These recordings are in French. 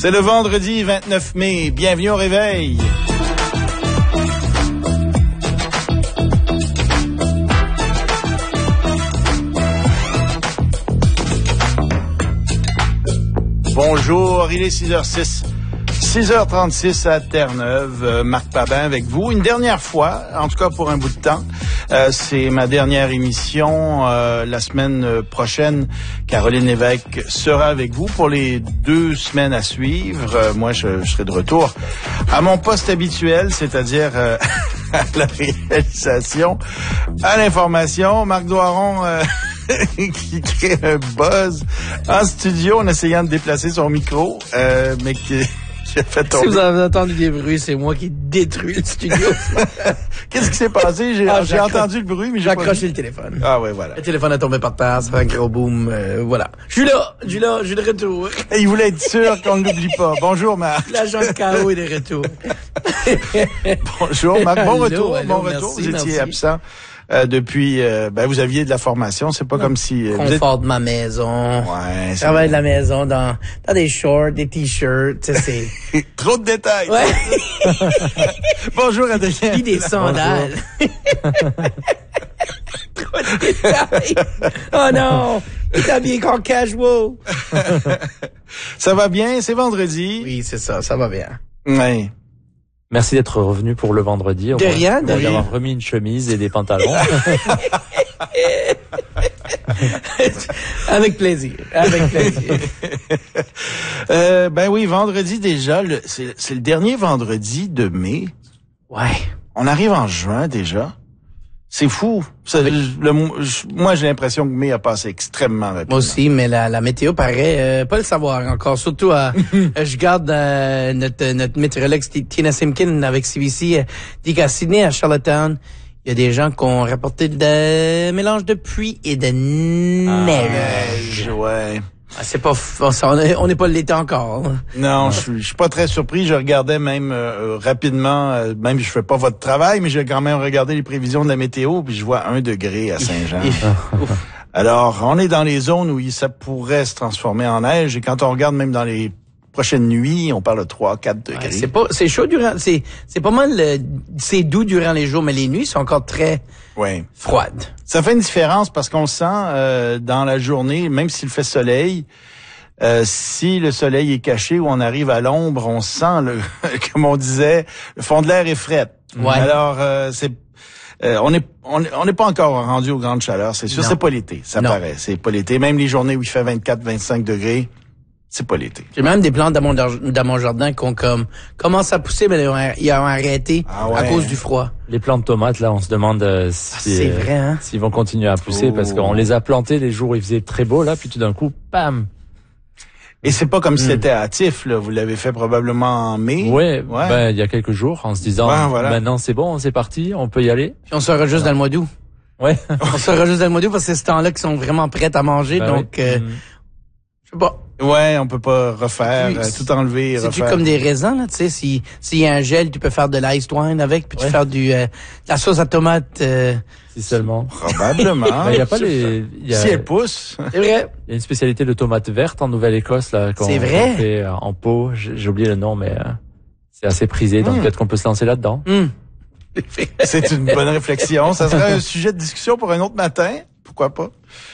C'est le vendredi 29 mai. Bienvenue au réveil. Bonjour, il est 6h06. 6h36 à Terre-Neuve, Marc Babin avec vous. Une dernière fois, en tout cas pour un bout de temps. C'est ma dernière émission. La semaine prochaine, Caroline Lévesque sera avec vous pour les 2 semaines à suivre. Moi, je serai de retour à mon poste habituel, c'est-à-dire à la réalisation, à l'information. Marc Doiron qui crée un buzz en studio en essayant de déplacer son micro, mais qui a fait tomber. Si vous avez entendu des bruits, c'est moi qui détruis le studio. Qu'est-ce qui s'est passé? J'ai entendu le bruit, mais j'ai accroché le téléphone. Ah ouais, voilà. Le téléphone a tombé par terre, ça fait un gros boom, voilà. Je suis là, je suis de retour. Et il voulait être sûr qu'on ne l'oublie pas. Bonjour, Marc. L'agent de KO est de retour. Bonjour, Marc. Bon retour. Allô, bon retour. merci, vous étiez merci. absent. Depuis, vous aviez de la formation, c'est pas comme si... Confort de ma maison. Ouais, c'est Travail de la maison dans des shorts, des t-shirts, tu sais, c'est... Trop de détails. Ouais. Bonjour, Adrien. Puis des sandales. Trop de détails. Oh non! Il est habillé comme casual. Ça va bien? C'est vendredi. Oui, c'est ça va bien. Ouais. Merci d'être revenu pour le vendredi. De rien, de rien. D'avoir remis une chemise et des pantalons. Avec plaisir. Oui, vendredi déjà. C'est le dernier vendredi de mai. Ouais. On arrive en juin déjà. C'est fou. Moi, j'ai l'impression que mai a passé extrêmement rapidement. Moi aussi, mais la météo paraît pas le savoir encore. Surtout, je garde notre météorologue Tina Simkin avec CBC dit qu'à Sydney, à Charlottetown, il y a des gens qui ont rapporté de mélange de pluie et de neige. Ouais. C'est pas, on n'est pas l'été encore. Non, je suis pas très surpris. Je regardais même rapidement, même je fais pas votre travail, mais j'ai quand même regardé les prévisions de la météo, puis je vois 1 degré à Saint-Jean. Alors, on est dans les zones où ça pourrait se transformer en neige, et quand on regarde même dans les prochaines nuits, on parle de 3-4 degrés. Ouais, c'est chaud c'est pas mal, c'est doux durant les jours, mais les nuits sont encore très froides. Ça fait une différence parce qu'on sent dans la journée, même s'il fait soleil, si le soleil est caché ou on arrive à l'ombre, on sent comme on disait, le fond de l'air est frais. Ouais. Alors on n'est pas encore rendu aux grandes chaleurs, c'est sûr. Non. C'est pas l'été, ça paraît. C'est pas l'été. Même les journées où il fait 24-25 degrés, c'est pas l'été. J'ai même des plantes dans mon jardin qui ont commencent à pousser, mais ils ont arrêté à cause du froid. Les plantes de tomates, là, on se demande c'est vrai, hein? S'ils vont continuer à pousser parce qu'on les a plantées les jours où il faisait très beau, là, puis tout d'un coup, bam! Et c'est pas comme si c'était hâtif, là. Vous l'avez fait probablement en mai. Ouais. Il y a quelques jours, en se disant, maintenant c'est bon, c'est parti, on peut y aller. Puis on sera juste dans le mois d'août. Ouais. On sera juste dans le mois d'août parce que c'est ce temps-là qu'ils sont vraiment prêts à manger, donc, je sais pas. Ouais, on peut pas refaire, tout enlever, refaire. C'est-tu comme des raisins, là, tu sais, s'il y a un gel, tu peux faire de l'ice wine avec, puis tu faire de la sauce à tomate, si seulement. Probablement. Il y a pas si elle pousse. C'est vrai. Il y a une spécialité de tomate verte en Nouvelle-Écosse, là. C'est vrai. On fait en pot. J'ai oublié le nom, mais c'est assez prisé, donc peut-être qu'on peut se lancer là-dedans. C'est une bonne réflexion. Ça sera un sujet de discussion pour un autre matin. Pourquoi pas?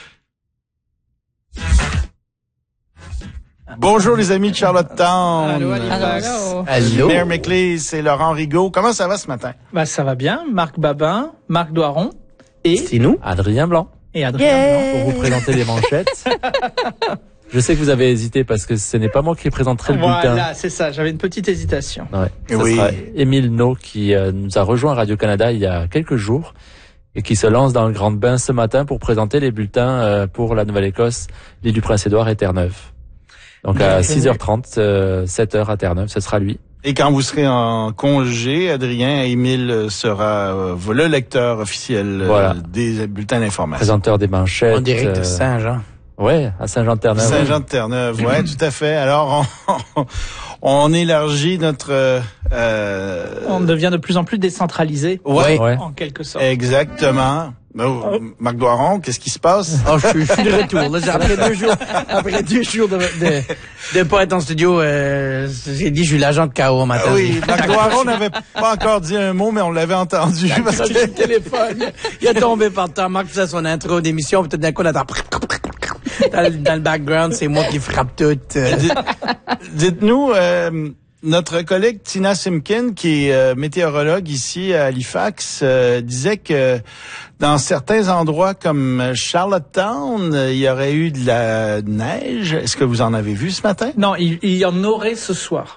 Bonjour les amis de Charlottetown. Allô. Mayor McLeese et Laurent Rigaud. Comment ça va ce matin? Ça va bien. Marc Babin, Marc Doiron et... C'est nous. Adrien Blanc. Et Adrien Blanc. Pour vous présenter les manchettes. Je sais que vous avez hésité parce que ce n'est pas moi qui présenterai le bulletin. Voilà, c'est ça. J'avais une petite hésitation. Ouais. Ce sera Émile No qui nous a rejoint à Radio-Canada il y a quelques jours et qui se lance dans le grand bain ce matin pour présenter les bulletins pour la Nouvelle-Écosse, l'île du Prince-Édouard et Terre-Neuve. Donc à 6h30, 7h à Terre-Neuve, ce sera lui. Et quand vous serez en congé, Adrien, Émile sera le lecteur officiel des bulletins d'information. Présenteur des manchettes. En direct de Saint-Jean. Ouais, à Saint-Jean-de-Terre-Neuve. Saint-Jean-de-Terre-Neuve, ouais, tout à fait. Alors, on élargit notre... On devient de plus en plus décentralisé. Ouais. En quelque sorte. Exactement. Marc Doiron, qu'est-ce qui se passe? Oh, je suis de retour. Là, après 2 jours de pas être en studio, j'ai dit, je suis l'agent de KO matin. Oui, Marc Doiron n'avait pas encore dit un mot, mais on l'avait entendu. Parce que le téléphone, il a tombé par terre. Marc faisait son intro d'émission, puis tout d'un coup, on attend dans le background, c'est moi qui frappe tout. Dites-nous, notre collègue Tina Simkin, qui est météorologue ici à Halifax, disait que dans certains endroits comme Charlottetown, il y aurait eu de la neige. Est-ce que vous en avez vu ce matin? Non, il y en aurait ce soir.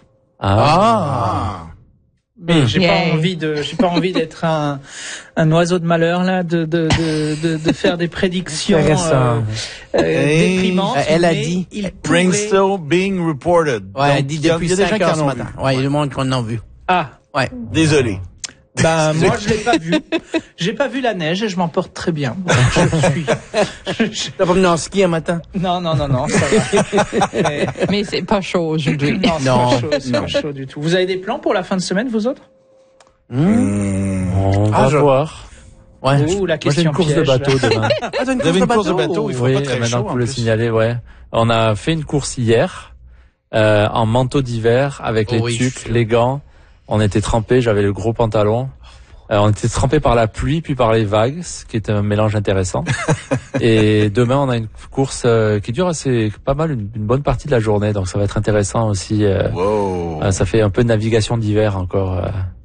Mais j'ai pas envie d'être un oiseau de malheur là, de faire des prédictions déprimantes. Elle a dit rain still being reported. Ouais, elle dit depuis 5 heures ce matin. Ouais, il y a du monde qu'on en a vu. Ah. Ouais. Désolé. Moi je l'ai pas vu. J'ai pas vu la neige et je m'en porte très bien. T'as pas venu en ski un matin? Non, ça va. Mais c'est pas chaud aujourd'hui. Non, c'est pas chaud du tout. Vous avez des plans pour la fin de semaine, vous autres? On va voir. Ouais. La question moi, j'ai une course de bateau demain. Vous avez une course de bateau? Il faut oui, pas très maintenant chaud, pour le signaler, ouais. On a fait une course hier, en manteau d'hiver, avec les tuques, les gants. On était trempés, j'avais le gros pantalon. On était trempés par la pluie, puis par les vagues, ce qui est un mélange intéressant. Et demain, on a une course qui dure pas mal, une bonne partie de la journée, donc ça va être intéressant aussi. Ça fait un peu de navigation d'hiver encore.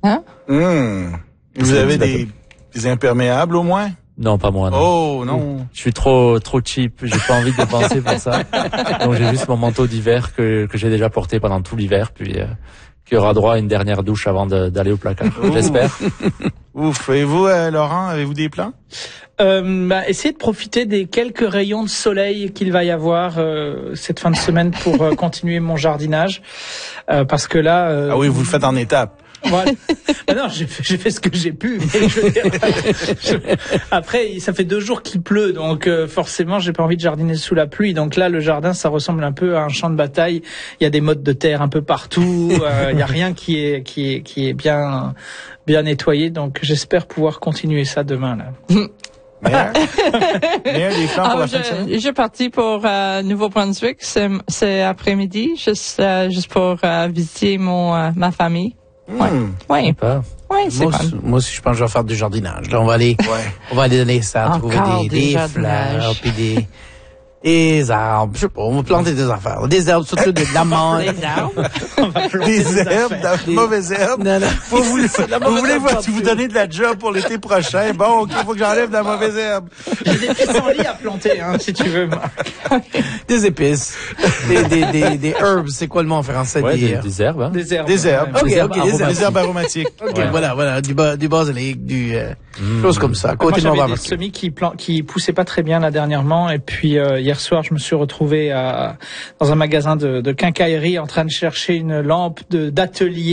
Vous avez des imperméables au moins? Non, pas moi. Non. Oh non. Je suis trop cheap. J'ai pas envie de dépenser pour ça. Donc j'ai juste mon manteau d'hiver que j'ai déjà porté pendant tout l'hiver, puis qui aura droit à une dernière douche avant d'aller au placard. J'espère. Ouf. Et vous, Laurent, avez-vous des plans? Essayez de profiter des quelques rayons de soleil qu'il va y avoir cette fin de semaine pour continuer mon jardinage, parce que là. Oui, vous le faites en étapes. Voilà. Non, j'ai fait ce que j'ai pu. Mais je veux dire, après, ça fait 2 jours qu'il pleut, donc forcément, j'ai pas envie de jardiner sous la pluie. Donc là, le jardin, ça ressemble un peu à un champ de bataille. Il y a des mottes de terre un peu partout. Il y a rien qui est bien nettoyé. Donc j'espère pouvoir continuer ça demain là. Mère, des plans pour la fin de semaine? Je suis partie pour Nouveau-Brunswick. C'est après-midi, juste pour visiter ma famille. Ouais, c'est fun. Moi aussi, je pense que je vais faire du jardinage. Là, on va aller dans les arbres, trouver des fleurs, puis des arbres. Je sais pas, on va planter des affaires. Des herbes, surtout de la menthe. Des arbres? Des herbes, de mauvaises herbes. Non. Vous voulez vous donner de la job pour l'été prochain? Bon, OK, faut que j'enlève de la mauvaise herbe. J'ai des pissenlits à planter, si tu veux. Des épices. Des herbes. C'est quoi le mot en français? Ouais, des herbes, hein? Des herbes. Des herbes. Des herbes aromatiques. OK, voilà. Du basilic, choses comme ça. Côté moi, j'avais des semis qui poussaient pas très bien là dernièrement, et puis hier soir, je me suis retrouvé dans un magasin de quincaillerie en train de chercher une lampe d'atelier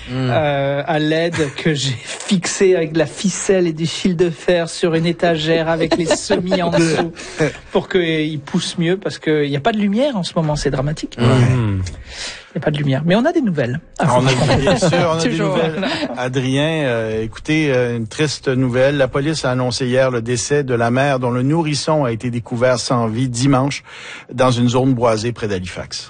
à LED que j'ai fixée avec de la ficelle et du fil de fer sur une étagère avec les semis en dessous pour qu'ils poussent mieux, parce qu'il n'y a pas de lumière en ce moment, c'est dramatique. Il n'y a pas de lumière, mais on a des nouvelles. Bien sûr, on a des nouvelles. Adrien, écoutez, une triste nouvelle. La police a annoncé hier le décès de la mère dont le nourrisson a été découvert sans vie dimanche dans une zone boisée près d'Halifax.